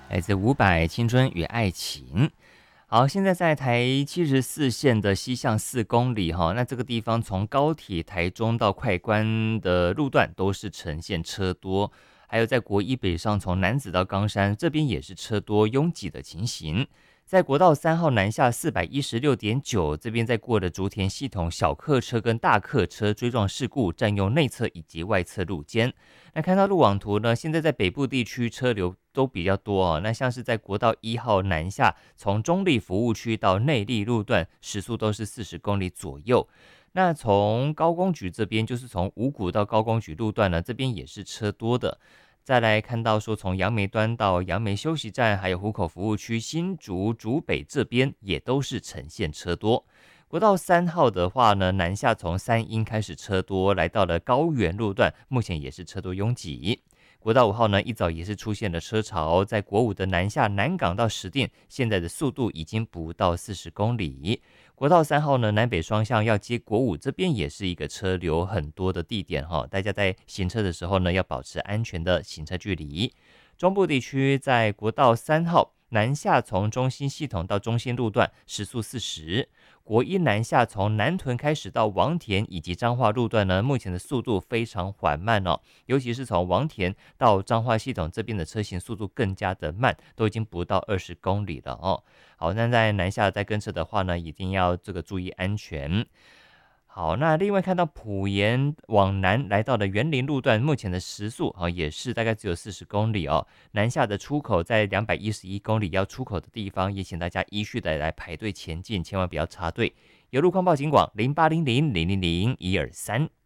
来自伍佰《青春与爱情》。好，现在在台74线的西向4公里哈，那这个地方从高铁台中到快关的路段都是呈现车多，还有在国一北上从楠梓到冈山这边也是车多拥挤的情形。在国道3号南下416.9这边，在过的竹田系统小客车跟大客车追撞事故，占用内侧以及外侧路肩。那看到路网图呢，现在在北部地区车流都比较多哦。那像是在国道1号南下，从中立服务区到内坜路段，时速都是40公里左右。那从高工局这边，就是从五股到高工局路段呢，这边也是车多的。再来看到说，从杨梅端到杨梅休息站，还有湖口服务区、新竹竹北这边也都是呈现车多。国道3号的话呢，南下从三鹰开始车多，来到了高原路段，目前也是车多拥挤。国道5号呢，一早也是出现了车潮，在国五的南下南港到石碇，现在的速度已经不到40公里。国道3号呢，南北双向要接国五，这边也是一个车流很多的地点哈，大家在行车的时候呢，要保持安全的行车距离。中部地区在国道3号南下从中心系统到中心路段时速40，国一南下从南屯开始到王田以及彰化路段呢，目前的速度非常缓慢哦，尤其是从王田到彰化系统这边的车行速度更加的慢，都已经不到20公里了哦。好，那在南下在跟车的话呢，一定要这个注意安全。好，那另外看到埔盐往南来到的园林路段，目前的时速也是大概只有40公里哦。南下的出口在211公里要出口的地方，也请大家依序的来排队前进，千万不要插队。有路况报警广0800000123。